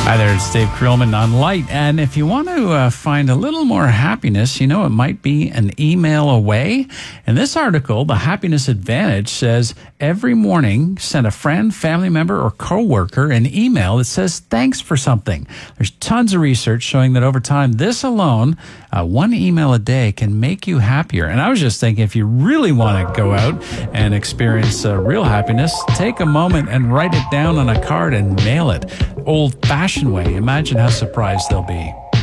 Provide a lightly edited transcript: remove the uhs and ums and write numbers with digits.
Hi there, it's Dave Creelman on Light. And if you want to find a little more happiness, it might be an email away. In this article, The Happiness Advantage says every morning send a friend, family member, or coworker an email that says thanks for something. There's tons of research showing that over time, this alone, one email a day can make you happier. And I was just thinking, if you really want to go out and experience real happiness, take a moment and write it down on a card and mail it. Old-fashioned way. Imagine how surprised they'll be.